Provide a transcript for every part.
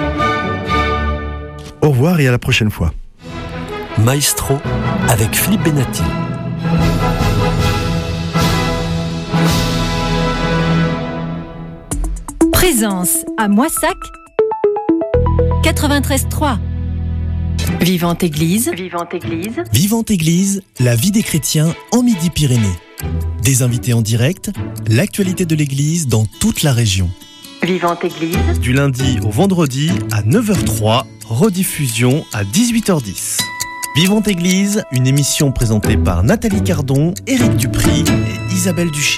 Au revoir et à la prochaine fois. Maestro avec Philippe Benatti. Présence à Moissac 93.3. Vivante Église. Vivante Église. Vivante Église, la vie des chrétiens en Midi-Pyrénées. Des invités en direct, l'actualité de l'Église dans toute la région. Vivante Église. Du lundi au vendredi à 9h03, rediffusion à 18h10. Vivante Église, une émission présentée par Nathalie Cardon, Éric Dupry et Isabelle Duché.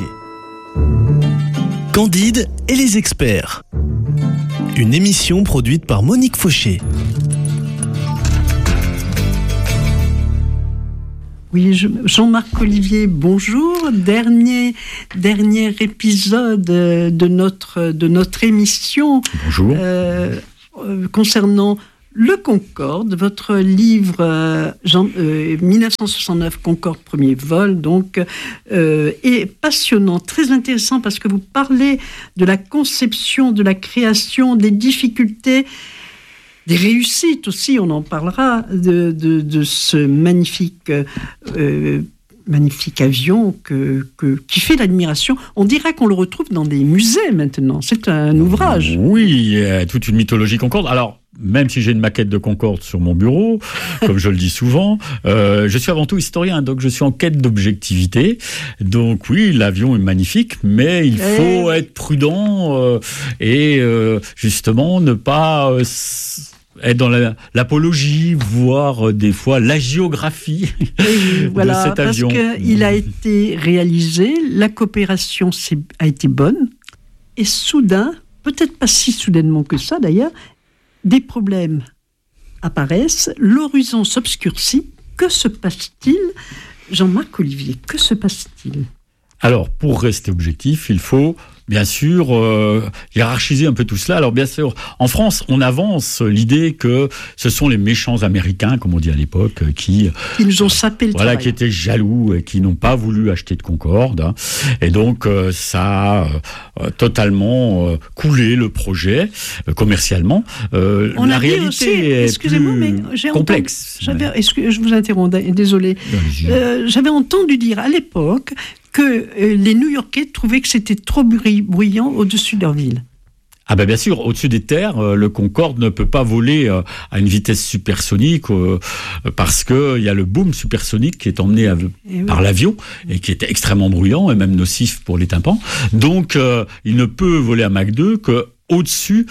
Candide et les experts. Une émission produite par Monique Fauché. Oui, Jean-Marc Olivier, bonjour. Dernier épisode de notre émission. Bonjour. Concernant le Concorde, votre livre 1969 Concorde premier vol, donc est passionnant, très intéressant parce que vous parlez de la conception, de la création, des difficultés, des réussites aussi, on en parlera, de ce magnifique avion qui fait l'admiration. On dirait qu'on le retrouve dans des musées maintenant. C'est un ouvrage. Oui, il y a toute une mythologie Concorde. Alors, même si j'ai une maquette de Concorde sur mon bureau, comme je le dis souvent, je suis avant tout historien, donc je suis en quête d'objectivité. Donc oui, l'avion est magnifique, mais il faut être prudent et justement ne pas être dans l'apologie, voire des fois l'hagiographie de cet avion. Parce qu'il a été réalisé, la coopération a été bonne, et soudain, peut-être pas si soudainement que ça d'ailleurs, des problèmes apparaissent, l'horizon s'obscurcit. Que se passe-t-il, Jean-Marc Olivier, que se passe-t-il ? Alors, pour rester objectif, il faut bien sûr hiérarchiser un peu tout cela. Alors bien sûr, en France, on avance l'idée que ce sont les méchants Américains, comme on dit à l'époque, qui nous ont sapé le travail. Qui étaient jaloux et qui n'ont pas voulu acheter de Concorde. Hein. Et donc, ça a totalement coulé le projet commercialement. La réalité aussi, est plus complexe. Je vous interromps, désolé. J'avais entendu dire à l'époque que les New-Yorkais trouvaient que c'était trop bruyant au-dessus de leur ville. Ah ben bien sûr, au-dessus des terres, le Concorde ne peut pas voler à une vitesse supersonique parce que il y a le boom supersonique qui est emmené par l'avion et qui est extrêmement bruyant et même nocif pour les tympans. Donc il ne peut voler à Mach 2 que au-dessus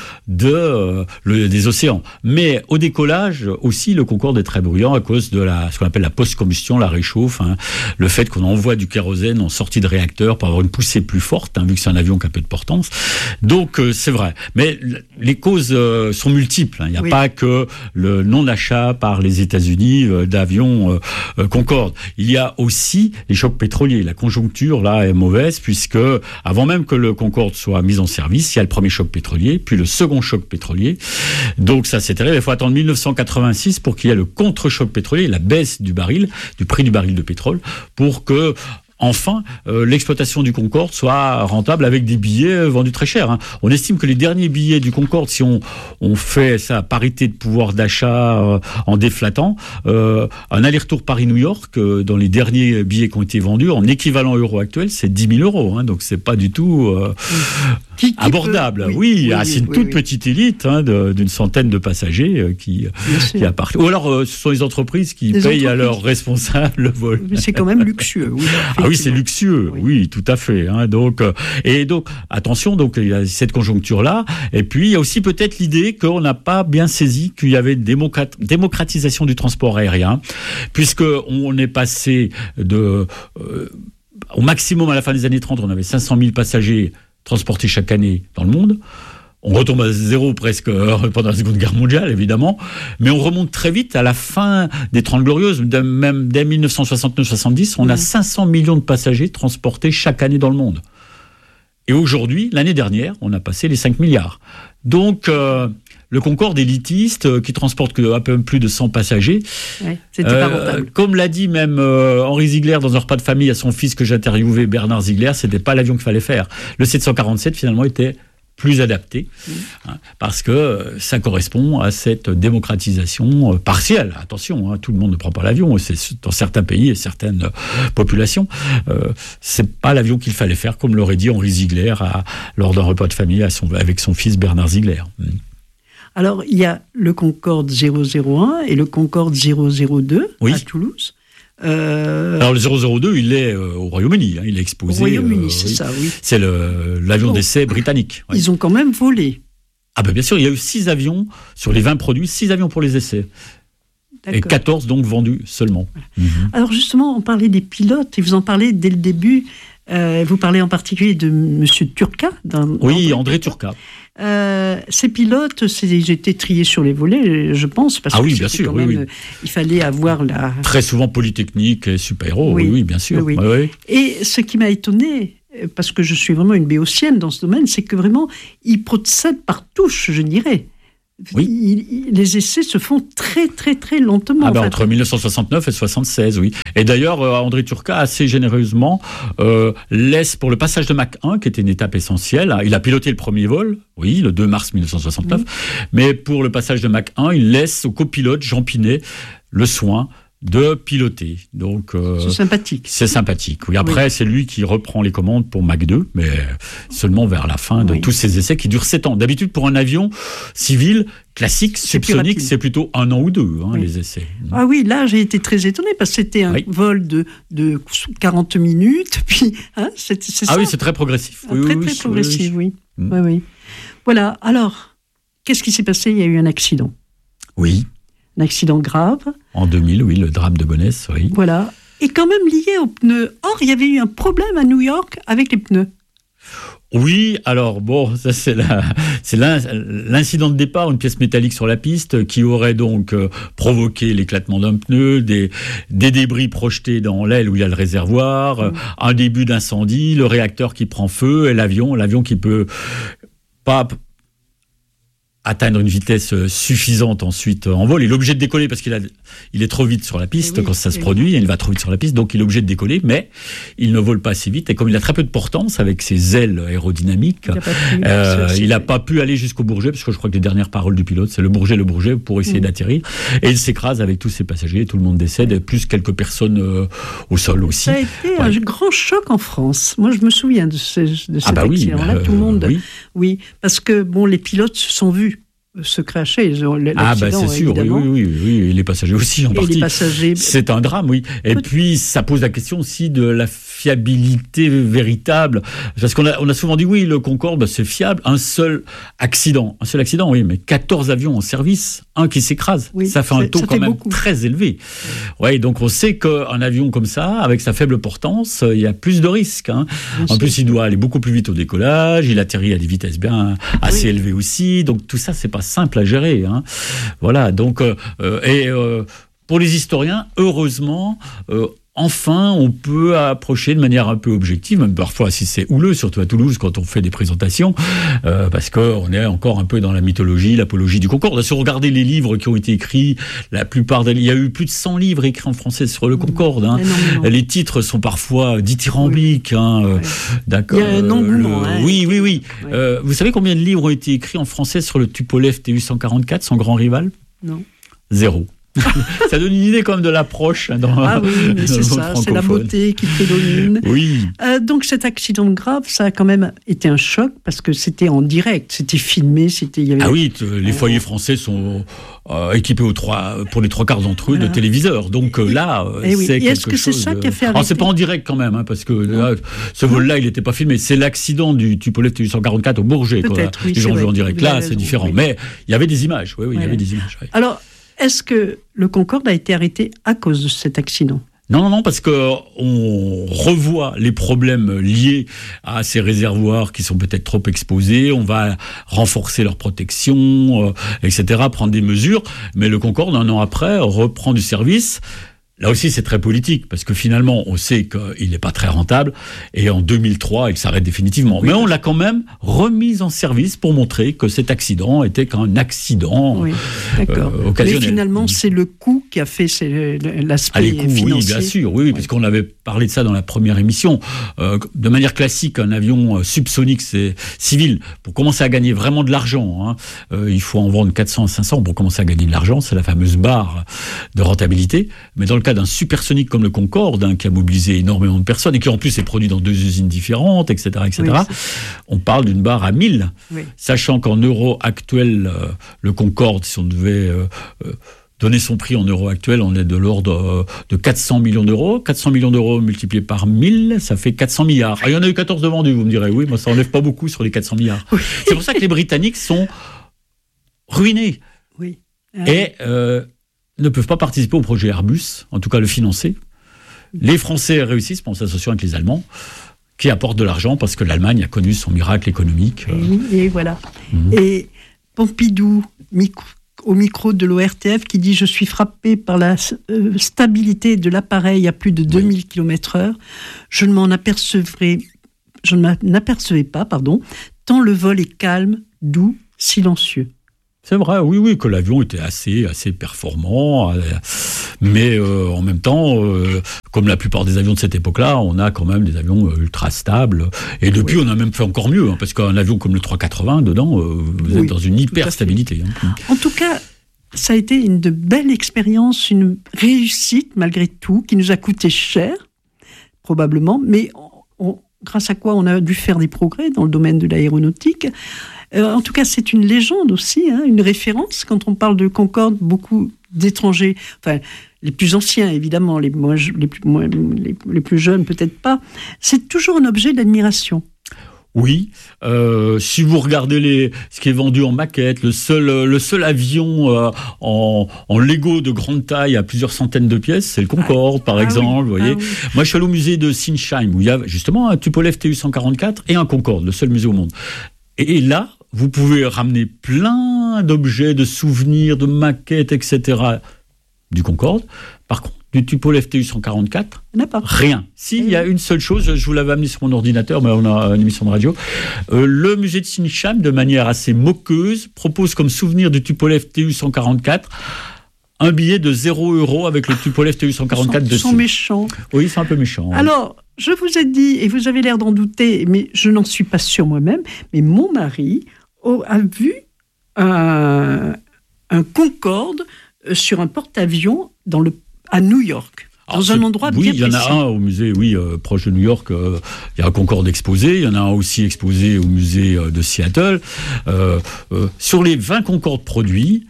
des océans. Mais au décollage aussi, le Concorde est très bruyant à cause de ce qu'on appelle la post-combustion, la réchauffe, hein, le fait qu'on envoie du kérosène en sortie de réacteur pour avoir une poussée plus forte, hein, vu que c'est un avion qui a peu de portance. Donc c'est vrai. Mais les causes sont multiples. Hein. Il n'y a pas que le non-achat par les États-Unis d'avions Concorde. Il y a aussi les chocs pétroliers. La conjoncture là est mauvaise puisque avant même que le Concorde soit mis en service, il y a le premier choc pétrolier, puis le second choc pétrolier. Donc ça, c'est terrible. Il faut attendre 1986 pour qu'il y ait le contre-choc pétrolier, la baisse du prix du baril de pétrole, pour que enfin, l'exploitation du Concorde soit rentable avec des billets vendus très cher. Hein. On estime que les derniers billets du Concorde, si on fait ça à parité de pouvoir d'achat en déflatant, un aller-retour Paris-New York, dans les derniers billets qui ont été vendus, en équivalent euro actuel, c'est 10 000 euros. Hein, donc c'est pas du tout abordable. C'est une toute petite élite hein, d'une centaine de passagers qui appartiennent. Ou alors, ce sont les entreprises qui payent à leurs responsables le vol. Mais c'est quand même luxueux. Oui, c'est luxueux, oui, tout à fait. Hein, donc, attention, donc il y a cette conjoncture-là. Et puis, il y a aussi peut-être l'idée qu'on n'a pas bien saisi qu'il y avait une démocratisation du transport aérien, puisqu'on est passé au maximum à la fin des années 30, on avait 500 000 passagers transportés chaque année dans le monde. On retombe à zéro presque pendant la Seconde Guerre mondiale, évidemment, mais on remonte très vite à la fin des 30 Glorieuses, même dès 1969-70, on a 500 millions de passagers transportés chaque année dans le monde. Et aujourd'hui, l'année dernière, on a passé les 5 milliards. Donc, le Concorde élitiste, qui transporte un peu plus de 100 passagers, c'était pas rentable. Comme l'a dit même Henri Ziegler dans un repas de famille à son fils que j'interviewais, Bernard Ziegler, c'était pas l'avion qu'il fallait faire. Le 747, finalement, était plus adapté, parce que ça correspond à cette démocratisation partielle. Attention, tout le monde ne prend pas l'avion, c'est dans certains pays et certaines populations. C'est pas l'avion qu'il fallait faire, comme l'aurait dit Henri Ziegler lors d'un repas de famille avec son fils Bernard Ziegler. Alors, il y a le Concorde 001 et le Concorde 002 à Toulouse. Alors le 002, il est au Royaume-Uni, il est exposé. Au Royaume-Uni, c'est ça, oui. C'est l'avion d'essai britannique. Oui. Ils ont quand même volé. Ah ben bien sûr, il y a eu 6 avions sur les 20 produits, 6 avions pour les essais. D'accord. Et 14 donc vendus seulement. Voilà. Alors justement, on parlait des pilotes, et vous en parlez dès le début. Vous parlez en particulier de M. Turca. Oui, André Turca. Ces pilotes, ils étaient triés sur les volets, je pense, parce que bien sûr, il fallait avoir la... Très souvent Polytechnique et super-héros, oui, bien sûr. Oui. Oui. Et ce qui m'a étonné, parce que je suis vraiment une béotienne dans ce domaine, c'est que vraiment, ils procèdent par touche, je dirais. Oui. Les essais se font très, très, très lentement. Entre 1969 et 1976, oui. Et d'ailleurs, André Turca, assez généreusement, laisse pour le passage de Mach 1, qui était une étape essentielle, il a piloté le premier vol, oui, le 2 mars 1969, mais pour le passage de Mach 1, il laisse au copilote Jean Pinet le soin de piloter. Donc, c'est sympathique. C'est sympathique, oui. Après, c'est lui qui reprend les commandes pour Mach 2, mais seulement vers la fin de tous ces essais qui durent 7 ans. D'habitude, pour un avion civil classique, subsonique, c'est plutôt 1 an ou 2, les essais. Ah oui, là, j'ai été très étonné, parce que c'était un vol de 40 minutes, puis, c'est ça. Ah oui, c'est très progressif. Très progressif, oui. Voilà, alors, qu'est-ce qui s'est passé ? Il y a eu un accident. Oui. Un accident grave. En 2000, oui, le drame de Gonesse, oui. Voilà. Et quand même lié aux pneus. Or, il y avait eu un problème à New York avec les pneus. Oui, alors bon, ça c'est l'incident de départ, une pièce métallique sur la piste qui aurait donc provoqué l'éclatement d'un pneu, des débris projetés dans l'aile où il y a le réservoir, un début d'incendie, le réacteur qui prend feu et l'avion qui peut pas atteindre une vitesse suffisante ensuite en vol. Il est obligé de décoller parce qu'il est trop vite sur la piste quand ça se produit. Il va trop vite sur la piste, donc il est obligé de décoller, mais il ne vole pas assez vite. Et comme il a très peu de portance avec ses ailes aérodynamiques, il n'a pas pu aller jusqu'au Bourget, parce que je crois que les dernières paroles du pilote, c'est le Bourget pour essayer d'atterrir. Et il s'écrase avec tous ses passagers, tout le monde décède, et plus quelques personnes au sol aussi. Ça a été un grand choc en France. Moi, je me souviens de cet accident-là. Tout le monde... Oui, parce que les pilotes se sont vus se cracher. C'est sûr, oui, et les passagers aussi en partie. C'est un drame, oui. Et puis, ça pose la question aussi de la fiabilité véritable. Parce qu'on a souvent dit, oui, le Concorde, c'est fiable. Un seul accident, oui, mais 14 avions en service, un qui s'écrase. Oui, ça fait un taux quand même très élevé. Oui, donc on sait qu'un avion comme ça, avec sa faible portance, il y a plus de risques. En plus, il doit aller beaucoup plus vite au décollage, il atterrit à des vitesses assez élevées aussi. Donc tout ça, c'est pas simple à gérer. Voilà, donc, pour les historiens, heureusement, enfin, on peut approcher de manière un peu objective, même parfois si c'est houleux, surtout à Toulouse quand on fait des présentations, parce qu'on est encore un peu dans la mythologie, l'apologie du Concorde. Si vous regardez les livres qui ont été écrits, il y a eu plus de 100 livres écrits en français sur le Concorde. Les titres sont parfois dithyrambiques. D'accord. Il y a un engouement. Oui. Vous savez combien de livres ont été écrits en français sur le Tupolev Tu-144, son grand rival ? Non. 0. Ça donne une idée quand même de l'approche. Oui, mais c'est ça, c'est la beauté qui prédomine. Oui. Donc cet accident grave, ça a quand même été un choc parce que c'était en direct, c'était filmé, les foyers français sont équipés pour les 3 quarts d'entre eux de téléviseurs. Donc là, c'est quelque chose. Est-ce que c'est ça qui a fait arrêter ? C'est pas en direct quand même, parce que là, ce vol-là, il n'était pas filmé. C'est l'accident du Tupolev Tu-144 au Bourget. Les gens jouent en direct. Là, c'est différent. Mais il y avait des images. Il y avait des images. Oui. Alors, est-ce que le Concorde a été arrêté à cause de cet accident ? Non, parce qu'on revoit les problèmes liés à ces réservoirs qui sont peut-être trop exposés, on va renforcer leur protection, etc., prendre des mesures, mais le Concorde, 1 an après, reprend du service. Là aussi, c'est très politique, parce que finalement, on sait qu'il n'est pas très rentable, et en 2003, il s'arrête définitivement. Mais on l'a quand même remis en service pour montrer que cet accident était qu'un accident occasionnel. Mais finalement, c'est le coût qui a fait l'aspect financier. Oui, bien sûr, puisqu'on avait parlé de ça dans la première émission. De manière classique, un avion subsonique, c'est civil. Pour commencer à gagner vraiment de l'argent, il faut en vendre 400 à 500 pour commencer à gagner de l'argent. C'est la fameuse barre de rentabilité. Mais dans le cas d'un supersonique comme le Concorde, qui a mobilisé énormément de personnes et qui en plus est produit dans 2 usines différentes, etc., oui, on parle d'une barre à 1000. Oui. Sachant qu'en euros actuels, le Concorde, si on devait donner son prix en euros actuels, on est de l'ordre de 400 millions d'euros. 400 millions d'euros multipliés par 1000, ça fait 400 milliards. Il y en a eu 14 de vendus, vous me direz. Oui, mais ça enlève pas beaucoup sur les 400 milliards. Oui. C'est pour ça que les Britanniques sont ruinés. Oui. Et ne peuvent pas participer au projet Airbus, en tout cas le financer. Les Français réussissent en s'associant avec les Allemands, qui apportent de l'argent parce que l'Allemagne a connu son miracle économique. Et voilà. Et Pompidou, au micro de l'ORTF, qui dit « Je suis frappé par la stabilité de l'appareil à plus de 2000 km/h. Je ne m'en apercevais pas, tant le vol est calme, doux, silencieux. » C'est vrai, oui, que l'avion était assez performant, mais en même temps, comme la plupart des avions de cette époque-là, on a quand même des avions ultra stables. Et depuis, on a même fait encore mieux, parce qu'un avion comme le 380, dedans, vous êtes dans une hyper stabilité. En tout cas, ça a été une de belles expériences, une réussite malgré tout, qui nous a coûté cher, probablement, mais grâce à quoi on a dû faire des progrès dans le domaine de l'aéronautique. En tout cas, c'est une légende aussi, une référence. Quand on parle de Concorde, beaucoup d'étrangers, enfin les plus anciens évidemment, les plus jeunes peut-être pas, c'est toujours un objet d'admiration. Oui, si vous regardez ce qui est vendu en maquette, le seul avion en Lego de grande taille à plusieurs centaines de pièces, c'est le Concorde, par exemple. Vous voyez. Moi, je suis allé au musée de Sinsheim, où il y a justement un Tupolev Tu-144 et un Concorde, le seul musée au monde. Et là, vous pouvez ramener plein d'objets, de souvenirs, de maquettes, etc. du Concorde. Par contre, du Tupolev Tu-144, rien. Si, il y a une seule chose, je vous l'avais amené sur mon ordinateur, mais on a une émission de radio. Le musée de Sinsheim, de manière assez moqueuse, propose comme souvenir du Tupolev Tu-144 un billet de 0 € avec le Tupolev Tu-144 dessus. Ils sont méchants. Oui, c'est un peu méchant. Alors, je vous ai dit, et vous avez l'air d'en douter, mais je n'en suis pas sûre moi-même, mais mon mari a vu un Concorde sur un porte-avions à New York. Dans un endroit bien précis. Oui, il y en a un au musée, proche de New York. Il y a un Concorde exposé. Il y en a un aussi exposé au musée de Seattle. Sur les 20 Concorde produits,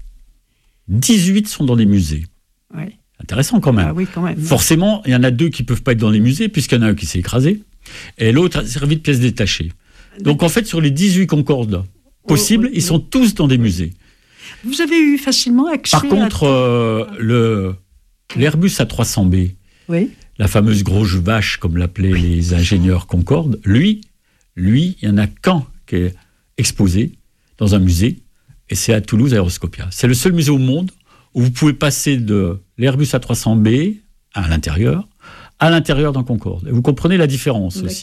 18 sont dans des musées. Oui. Intéressant quand même. Ah oui, quand même. Forcément, il y en a 2 qui ne peuvent pas être dans les musées, puisqu'il y en a un qui s'est écrasé, et l'autre a servi de pièce détachée. Donc en fait, sur les 18 Concorde possibles, ils sont tous dans des musées. Vous avez eu facilement accès Par contre, l'Airbus A300B, la fameuse grosse vache, comme l'appelaient les ingénieurs Concorde, lui, il y en a qu'un qui est exposé dans un musée, et c'est à Toulouse Aéroscopia. C'est le seul musée au monde où vous pouvez passer de l'Airbus A300B à l'intérieur d'un Concorde. Et vous comprenez la différence aussi.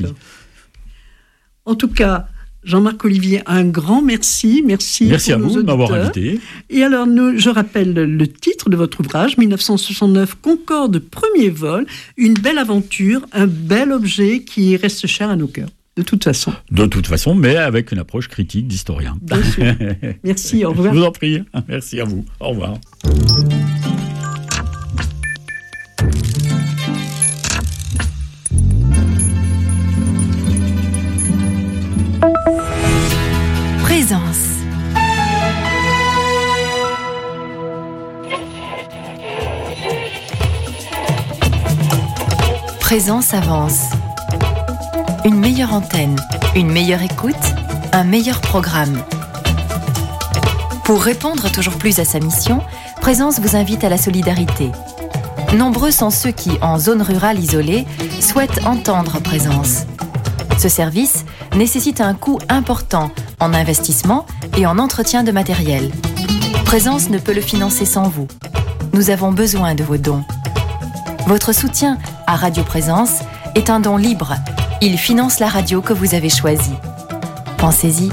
En tout cas, Jean-Marc Olivier, un grand merci. Merci à vous de m'avoir invité. Et alors, je rappelle le titre de votre ouvrage, 1969, Concorde, premier vol, une belle aventure, un bel objet qui reste cher à nos cœurs. De toute façon, mais avec une approche critique d'historien. Bien sûr. Merci, au revoir. Je vous en prie. Merci à vous. Au revoir. Présence. Présence avance. Une meilleure antenne, une meilleure écoute, un meilleur programme. Pour répondre toujours plus à sa mission, Présence vous invite à la solidarité. Nombreux sont ceux qui, en zone rurale isolée, souhaitent entendre Présence. Ce service nécessite un coût important en investissement et en entretien de matériel. Présence ne peut le financer sans vous. Nous avons besoin de vos dons. Votre soutien à Radio Présence est un don libre. Il finance la radio que vous avez choisie. Pensez-y.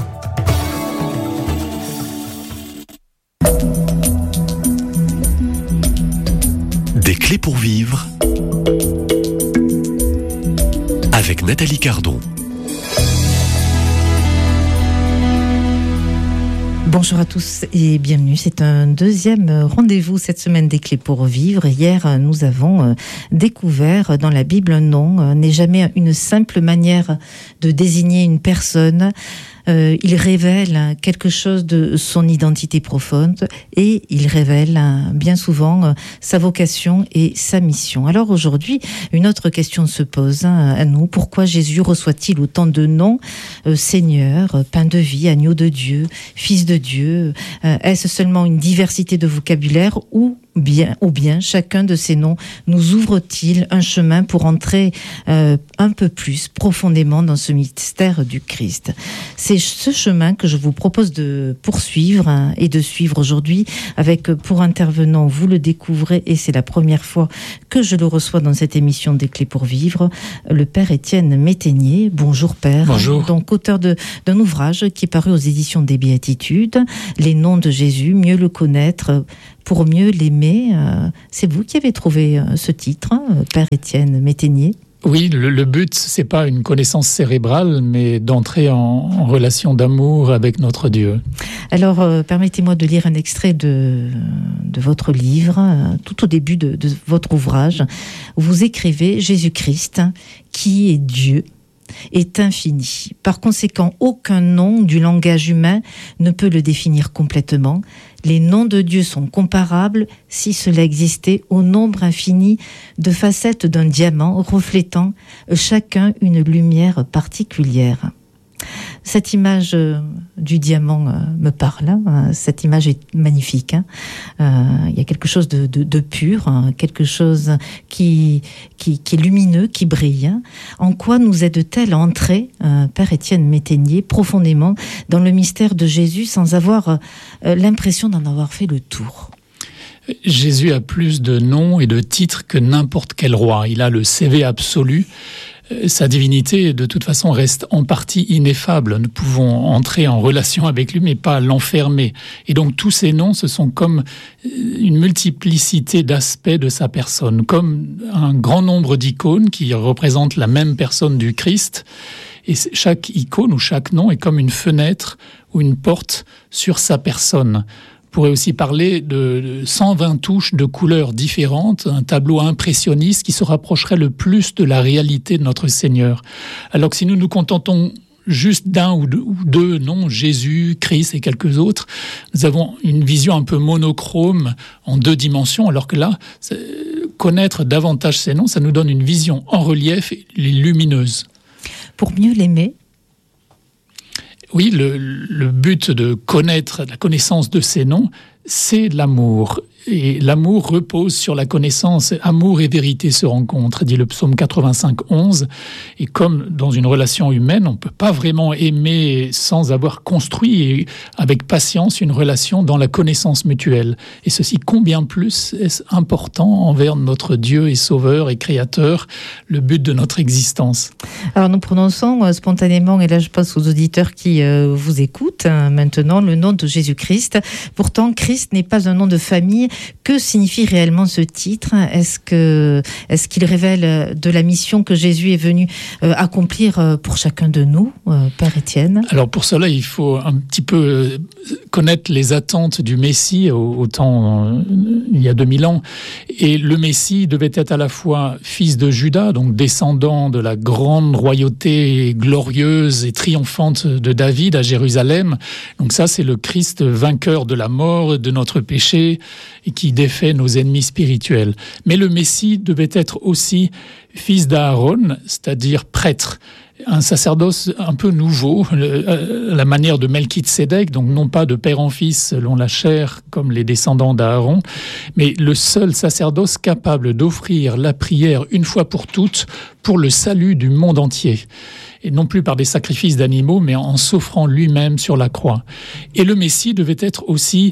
Des clés pour vivre avec Nathalie Cardon. Bonjour à tous et bienvenue. C'est un deuxième rendez-vous cette semaine des Clés pour vivre. Hier, nous avons découvert dans la Bible un nom n'est jamais une simple manière de désigner une personne. Il révèle quelque chose de son identité profonde et il révèle bien souvent sa vocation et sa mission. Alors aujourd'hui, une autre question se pose à nous. Pourquoi Jésus reçoit-il autant de noms? Seigneur, pain de vie, agneau de Dieu, fils de Dieu. Est-ce seulement une diversité de vocabulaire ou bien chacun de ces noms nous ouvre-t-il un chemin pour entrer un peu plus profondément dans ce mystère du Christ? C'est ce chemin que je vous propose de poursuivre et de suivre aujourd'hui avec pour intervenant, vous le découvrez et c'est la première fois que je le reçois dans cette émission des Clés pour vivre, le Père Étienne Métainier. Bonjour Père. Bonjour. Donc auteur d'un ouvrage qui est paru aux éditions des Béatitudes, Les noms de Jésus, mieux le connaître pour mieux l'aimer. C'est vous qui avez trouvé ce titre, Père Étienne Métainier. Oui, le but, c'est pas une connaissance cérébrale, mais d'entrer en relation d'amour avec notre Dieu. Alors, permettez-moi de lire un extrait de votre livre, tout au début de votre ouvrage. Vous écrivez « Jésus-Christ, qui est Dieu, est infini. Par conséquent, aucun nom du langage humain ne peut le définir complètement. Les noms de Dieu sont comparables, si cela existait, au nombre infini de facettes d'un diamant reflétant chacun une lumière particulière. » Cette image du diamant me parle, cette image est magnifique. Il y a quelque chose de pur, quelque chose qui est lumineux, qui brille. En quoi nous aide-t-elle à entrer, Père Étienne Métainier, profondément dans le mystère de Jésus sans avoir l'impression d'en avoir fait le tour? Jésus a plus de noms et de titres que n'importe quel roi. Il a le CV absolu. Sa divinité, de toute façon, reste en partie ineffable. Nous pouvons entrer en relation avec lui, mais pas l'enfermer. Et donc, tous ces noms, ce sont comme une multiplicité d'aspects de sa personne, comme un grand nombre d'icônes qui représentent la même personne du Christ. Et chaque icône ou chaque nom est comme une fenêtre ou une porte sur sa personne. On pourrait aussi parler de 120 touches de couleurs différentes, un tableau impressionniste qui se rapprocherait le plus de la réalité de notre Seigneur. Alors que si nous nous contentons juste d'un ou deux noms, Jésus, Christ et quelques autres, nous avons une vision un peu monochrome en 2 dimensions, alors que là, connaître davantage ces noms, ça nous donne une vision en relief et lumineuse. Pour mieux l'aimer, oui, le but de connaître la connaissance de ces noms, c'est l'amour. Et l'amour repose sur la connaissance. Amour et vérité se rencontrent, dit le psaume 85, 11. Et comme dans une relation humaine, on ne peut pas vraiment aimer sans avoir construit avec patience une relation dans la connaissance mutuelle. Et ceci, combien plus est-ce important envers notre Dieu et Sauveur et Créateur, le but de notre existence. Alors nous prononçons spontanément, et là je pense aux auditeurs qui vous écoutent maintenant, le nom de Jésus-Christ. Pourtant, Christ n'est pas un nom de famille. Que signifie réellement ce titre? Est-ce qu'il révèle de la mission que Jésus est venu accomplir pour chacun de nous, Père Étienne? Alors pour cela, il faut un petit peu connaître les attentes du Messie au temps, il y a 2000 ans. Et le Messie devait être à la fois fils de Juda, donc descendant de la grande royauté glorieuse et triomphante de David à Jérusalem. Donc ça, c'est le Christ vainqueur de la mort, de notre péché, et qui défait nos ennemis spirituels. Mais le Messie devait être aussi fils d'Aaron, c'est-à-dire prêtre. Un sacerdoce un peu nouveau, la manière de Melchizedek, donc non pas de père en fils selon la chair comme les descendants d'Aaron, mais le seul sacerdoce capable d'offrir la prière une fois pour toutes pour le salut du monde entier. Et non plus par des sacrifices d'animaux, mais en s'offrant lui-même sur la croix. Et le Messie devait être aussi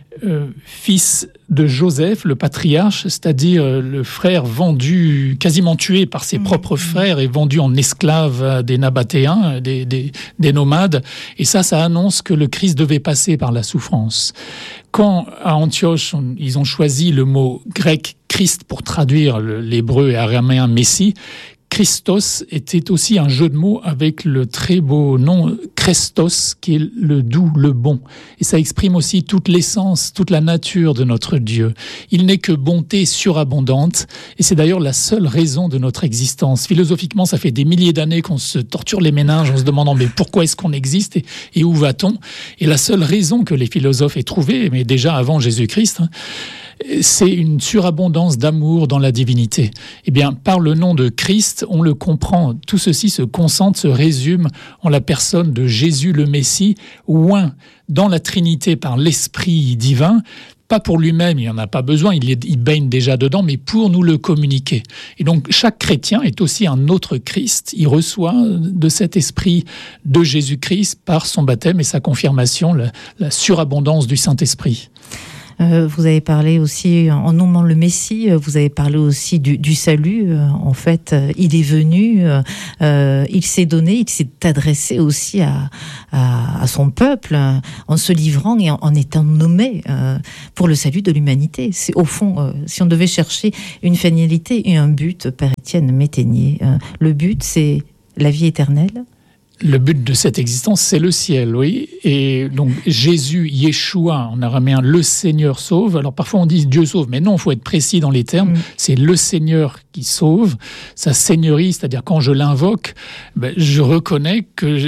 fils de Joseph, le patriarche, c'est-à-dire le frère vendu, quasiment tué par ses propres frères et vendu en esclave à des Nabatéens, des nomades. Et ça annonce que le Christ devait passer par la souffrance. Quand, à Antioche, ils ont choisi le mot grec Christ pour traduire l'hébreu et araméen Messie, Christos était aussi un jeu de mots avec le très beau nom Christos, qui est le doux, le bon. Et ça exprime aussi toute l'essence, toute la nature de notre Dieu. Il n'est que bonté surabondante, et c'est d'ailleurs la seule raison de notre existence. Philosophiquement, ça fait des milliers d'années qu'on se torture les méninges en se demandant mais pourquoi est-ce qu'on existe et où va-t-on ? Et la seule raison que les philosophes aient trouvée, mais déjà avant Jésus-Christ, c'est une surabondance d'amour dans la divinité. Eh bien, par le nom de Christ, on le comprend. Tout ceci se concentre, se résume en la personne de Jésus le Messie, oint dans la Trinité par l'Esprit divin, pas pour lui-même, il n'en a pas besoin, il baigne déjà dedans, mais pour nous le communiquer. Et donc, chaque chrétien est aussi un autre Christ. Il reçoit de cet esprit de Jésus-Christ par son baptême et sa confirmation, la surabondance du Saint-Esprit. Vous avez parlé aussi, en nommant le Messie, vous avez parlé aussi du salut. En fait, il est venu, il s'est donné, il s'est adressé aussi à son peuple en se livrant et en étant nommé pour le salut de l'humanité. C'est au fond, si on devait chercher une finalité et un but, Père Étienne Métainier, le but c'est la vie éternelle. Le but de cette existence, c'est le ciel, oui. Et donc, Jésus, Yeshua, en araméen, le Seigneur sauve. Alors, parfois, on dit Dieu sauve, mais non, il faut être précis dans les termes. C'est le Seigneur qui sauve. Sa seigneurie, c'est-à-dire quand je l'invoque, je reconnais que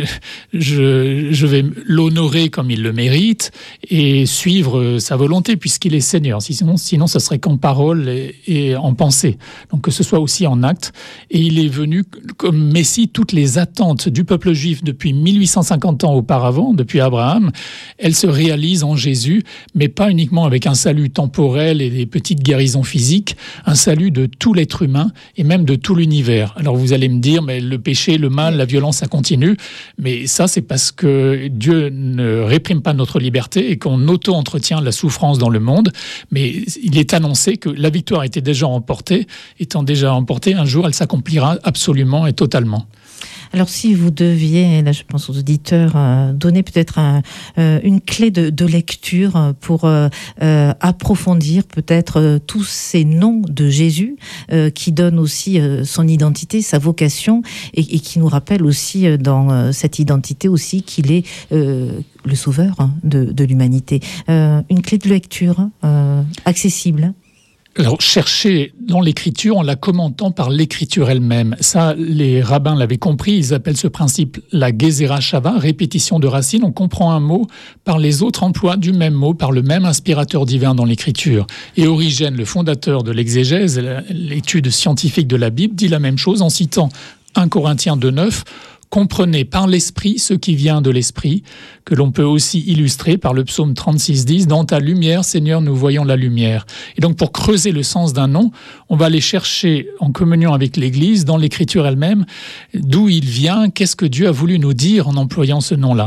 je vais l'honorer comme il le mérite et suivre sa volonté, puisqu'il est Seigneur. Sinon, ça serait qu'en parole et en pensée. Donc, que ce soit aussi en acte. Et il est venu comme Messie, toutes les attentes du peuple juif depuis 1850 ans auparavant, depuis Abraham, elles se réalisent en Jésus, mais pas uniquement avec un salut temporel et des petites guérisons physiques, un salut de tout l'être humain et même de tout l'univers. Alors vous allez me dire, mais le péché, le mal, la violence, ça continue, mais ça c'est parce que Dieu ne réprime pas notre liberté et qu'on auto-entretient la souffrance dans le monde, mais il est annoncé que la victoire était déjà remportée, étant déjà remportée, un jour elle s'accomplira absolument et totalement. Alors si vous deviez, là je pense aux auditeurs, donner peut-être une clé de lecture pour approfondir peut-être tous ces noms de Jésus qui donnent aussi son identité, sa vocation et qui nous rappellent aussi dans cette identité aussi qu'il est le sauveur de l'humanité. Une clé de lecture accessible. Alors, chercher dans l'écriture en la commentant par l'écriture elle-même. Ça, les rabbins l'avaient compris, ils appellent ce principe la Gezerah Shava, répétition de racines. On comprend un mot par les autres emplois du même mot, par le même inspirateur divin dans l'écriture. Et Origène, le fondateur de l'exégèse, l'étude scientifique de la Bible, dit la même chose en citant 1 Corinthiens 2,9. Comprenez par l'Esprit ce qui vient de l'Esprit, que l'on peut aussi illustrer par le psaume 36,10 « Dans ta lumière, Seigneur, nous voyons la lumière ». Et donc, pour creuser le sens d'un nom, on va aller chercher en communion avec l'Église, dans l'Écriture elle-même, d'où il vient, qu'est-ce que Dieu a voulu nous dire en employant ce nom-là.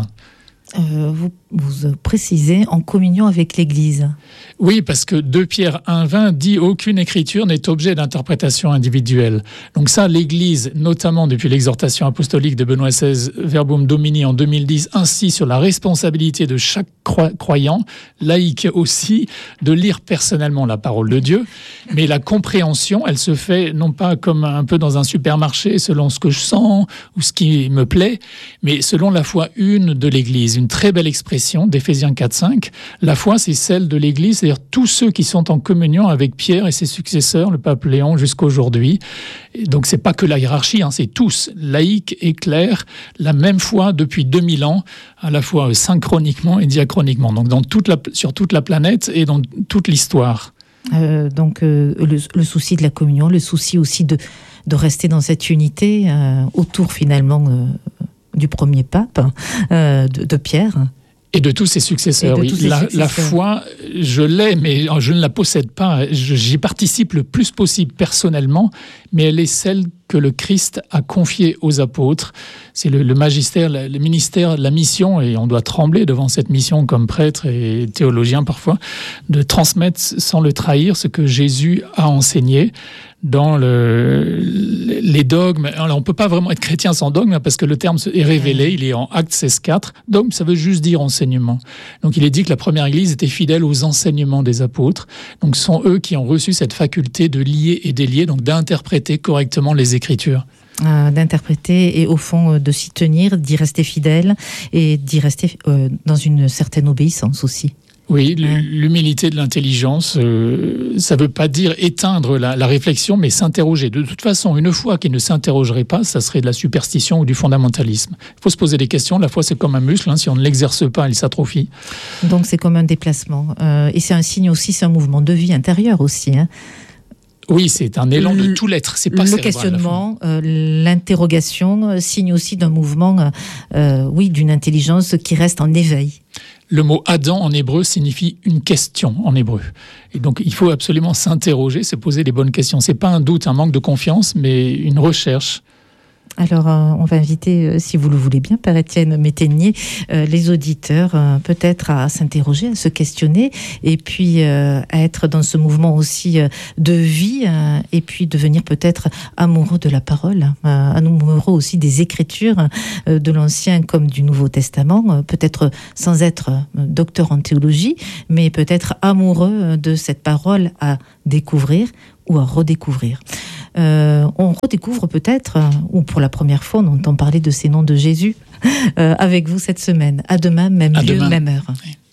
Vous précisez en communion avec l'Église. Oui, parce que 2 Pierre 1,20 dit « Aucune écriture n'est objet d'interprétation individuelle ». Donc ça, l'Église, notamment depuis l'exhortation apostolique de Benoît XVI, Verbum Domini en 2010, insiste sur la responsabilité de chaque croyant, laïque aussi, de lire personnellement la parole de Dieu. Mais la compréhension, elle se fait non pas comme un peu dans un supermarché, selon ce que je sens ou ce qui me plaît, mais selon la foi une de l'Église. Une très belle expression d'Éphésiens 4,5. La foi, c'est celle de l'Église, c'est-à-dire tous ceux qui sont en communion avec Pierre et ses successeurs, le pape Léon, jusqu'aujourd'hui. Et donc, c'est pas que la hiérarchie, c'est tous, laïcs et clercs, la même foi depuis 2000 ans, à la fois synchroniquement et diachroniquement. Donc, sur toute la planète et dans toute l'histoire. Donc, le souci de la communion, le souci aussi de rester dans cette unité autour finalement du premier pape, de Pierre. Et de tous ses successeurs, oui. La foi, je l'ai, mais je ne la possède pas. J'y participe le plus possible personnellement, mais elle est celle que le Christ a confiée aux apôtres. C'est le magistère, le ministère, la mission, et on doit trembler devant cette mission comme prêtre et théologien parfois, de transmettre sans le trahir ce que Jésus a enseigné dans les dogmes. Alors, on ne peut pas vraiment être chrétien sans dogme, parce que le terme est révélé, il est en Actes 16,4. Dogme, ça veut juste dire enseignement. Donc, il est dit que la première Église était fidèle aux enseignements des apôtres. Donc, ce sont eux qui ont reçu cette faculté de lier et délier, donc d'interpréter correctement les Écritures. d'interpréter et au fond de s'y tenir, d'y rester fidèle et d'y rester dans une certaine obéissance aussi. Oui, l'humilité de l'intelligence, ça ne veut pas dire éteindre la réflexion, mais s'interroger. De toute façon, une foi qui ne s'interrogerait pas, ça serait de la superstition ou du fondamentalisme. Il faut se poser des questions. La foi, c'est comme un muscle. Si on ne l'exerce pas, il s'atrophie. Donc, c'est comme un déplacement. Et c'est un signe aussi, c'est un mouvement de vie intérieur aussi. Oui, c'est un élan de tout l'être. C'est pas le cérébral, questionnement, l'interrogation, signe aussi d'un mouvement, d'une intelligence qui reste en éveil. Le mot Adam en hébreu signifie une question en hébreu. Et donc, il faut absolument s'interroger, se poser les bonnes questions. C'est pas un doute, un manque de confiance, mais une recherche. Alors, on va inviter, si vous le voulez bien, Père Étienne Métainier, les auditeurs peut-être à s'interroger, à se questionner, et puis à être dans ce mouvement aussi de vie, et puis devenir peut-être amoureux de la parole, amoureux aussi des Écritures, de l'Ancien comme du Nouveau Testament, peut-être sans être docteur en théologie, mais peut-être amoureux de cette parole à découvrir ou à redécouvrir. On redécouvre peut-être, ou pour la première fois, on entend parler de ces noms de Jésus avec vous cette semaine. À demain, même lieu, même heure. Oui.